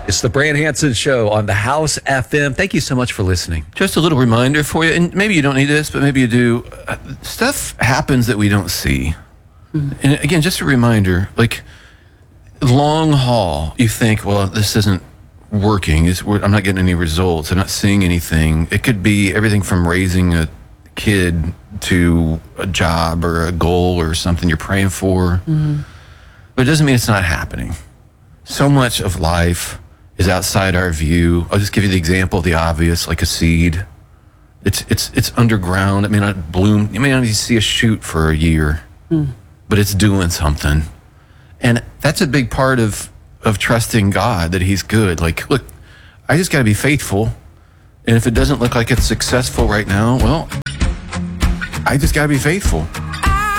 It's the Brand Hansen Show on the House FM. Thank you so much for listening. Just a little reminder for you, and maybe you don't need this, but maybe you do. Stuff happens that we don't see. And again, just a reminder, like long haul, you think, well, this isn't working. I'm not getting any results. I'm not seeing anything. It could be everything from raising a kid to a job or a goal or something you're praying for. But it doesn't mean it's not happening. So much of life is outside our view. I'll just give you the example of the obvious, like a seed. It's underground. It may not bloom. You may not even see a shoot for a year, but it's doing something. And that's a big part of trusting God, that he's good. Like, look, I just got to be faithful. And if it doesn't look like it's successful right now, well, I just got to be faithful.